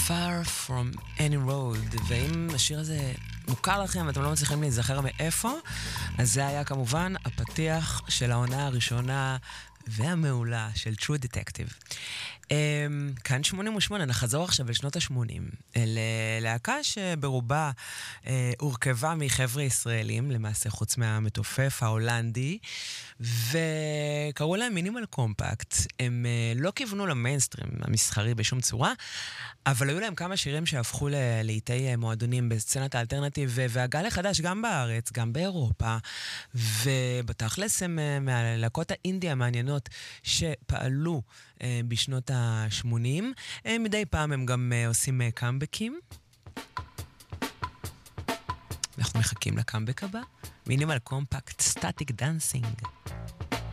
Far From Any Road, ואם השיר הזה מוכר לכם ואתם לא מצליחים להיזכר מאיפה, אז זה היה כמובן הפתיח של העונה הראשונה והמעולה של True Detective. כאן 88, נחזור עכשיו לשנות ה-80, להקה שברובה הורכבה מחבר'ה ישראלים, למעשה חוץ מהמתופף ההולנדי, וקראו להם מינימל קומפקט. הם לא כיוונו למיינסטרים המסחרי בשום צורה, אבל היו להם כמה שירים שהפכו לעיתי מועדונים בסצנת האלטרנטיב, והגל החדש גם בארץ, גם באירופה, ובתכלס הם מהלהקות האינדיה המעניינות שפעלו בשנות ה-80. מדי פעם הם גם עושים קאמבקים. אנחנו מחכים לקאמבק הבא. מינימל קומפקט, סטטיק דנסינג.